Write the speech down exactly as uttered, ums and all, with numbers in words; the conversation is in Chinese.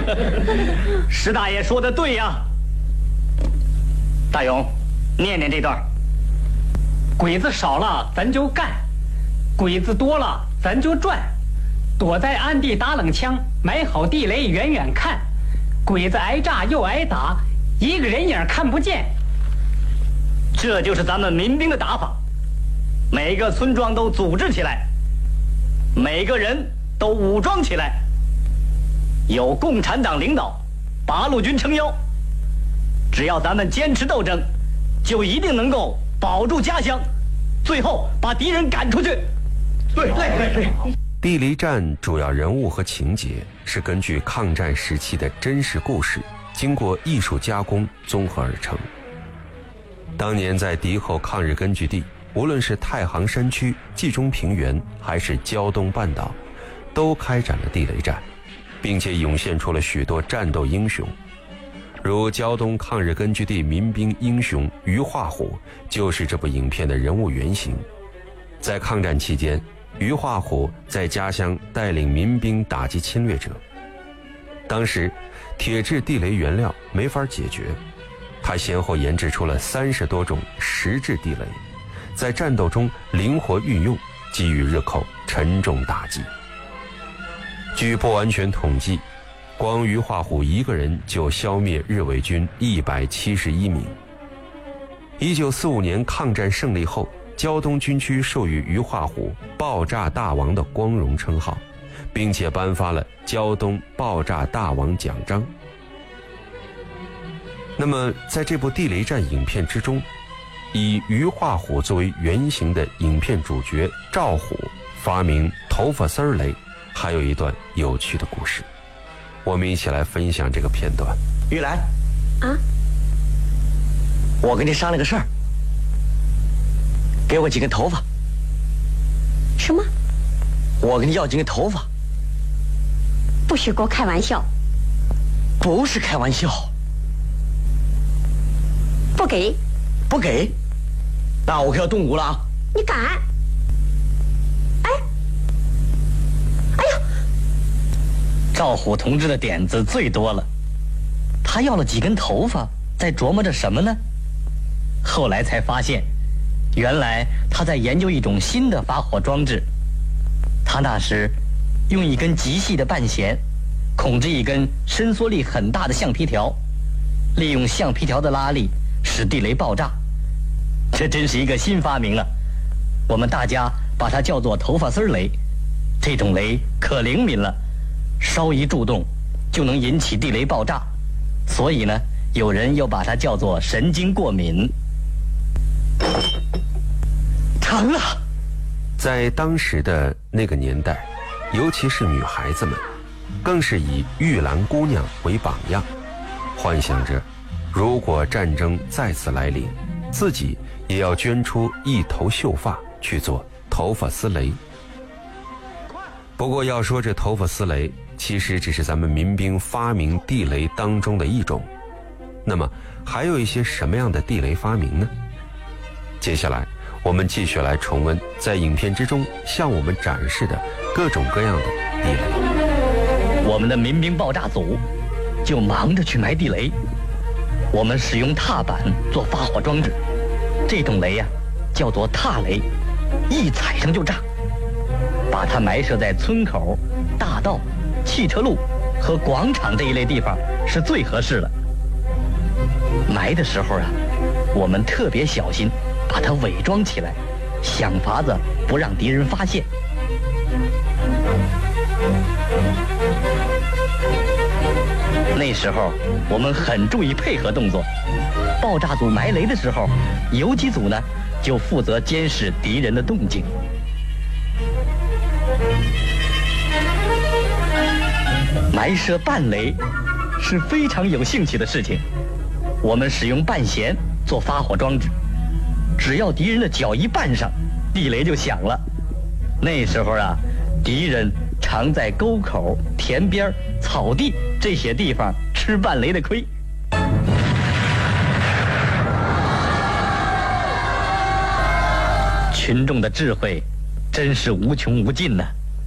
石大爷说的对呀。大勇，念念这段。鬼子少了咱就干，鬼子多了咱就转，躲在暗地打冷枪，埋好地雷远远看，鬼子挨炸又挨打，一个人影看不见。这就是咱们民兵的打法，每个村庄都组织起来，每个人都武装起来，有共产党领导，八路军撑腰，只要咱们坚持斗争，就一定能够保住家乡，最后把敌人赶出去。对对对。 地雷战主要人物和情节是根据抗战时期的真实故事，经过艺术加工综合而成。当年在敌后抗日根据地，无论是太行山区、冀中平原还是胶东半岛，都开展了地雷战，并且涌现出了许多战斗英雄。如胶东抗日根据地民兵英雄于化虎就是这部影片的人物原型。在抗战期间，于化虎在家乡带领民兵打击侵略者。当时铁制地雷原料没法解决，他先后研制出了三十多种石质地雷，在战斗中灵活运用，给予日寇沉重打击。据不完全统计，光于化虎一个人就消灭日伪军一百七十一名。一九四五年抗战胜利后，胶东军区授予于化虎爆炸大王的光荣称号，并且颁发了胶东爆炸大王奖章。那么在这部地雷战影片之中，以于化虎作为原型的影片主角赵虎发明头发丝雷，还有一段有趣的故事，我们一起来分享这个片段。 玉兰啊， 我跟你商量个事儿，给我几根头发。 什么？ 我跟你要几根头发。 不许给我开玩笑。 不是开玩笑。 不给。 不给，那我可要动武了啊！ 你敢？哎，哎呀！ 赵虎同志的点子最多了，他要了几根头发，在琢磨着什么呢？后来才发现，原来他在研究一种新的发火装置。他那时用一根极细的半弦，控制一根伸缩力很大的橡皮条，利用橡皮条的拉力使地雷爆炸。这真是一个新发明啊！我们大家把它叫做头发丝雷。这种雷可灵敏了，稍一蛀动就能引起地雷爆炸，所以呢，有人又把它叫做神经过敏。疼了！ 在当时的那个年代，尤其是女孩子们，更是以玉兰姑娘为榜样，幻想着如果战争再次来临，自己也要捐出一头秀发去做头发丝雷。不过要说这头发丝雷其实只是咱们民兵发明地雷当中的一种，那么还有一些什么样的地雷发明呢？接下来我们继续来重温在影片之中向我们展示的各种各样的地雷。 我们的民兵爆炸组就忙着去埋地雷。我们使用踏板做发火装置，这种雷呀、啊、叫做踏雷，一踩上就炸。把它埋设在村口、大道、汽车路和广场这一类地方是最合适的。埋的时候啊，我们特别小心，把它伪装起来，想法子不让敌人发现。那时候我们很注意配合动作，爆炸组埋雷的时候，游击组呢就负责监视敌人的动静。埋设半雷是非常有兴趣的事情。我们使用半弦做发火装置，只要敌人的脚一绊上，地雷就响了。那时候啊，敌人常在沟口、田边、草地这些地方吃半雷的亏。群众的智慧真是无穷无尽呢、啊。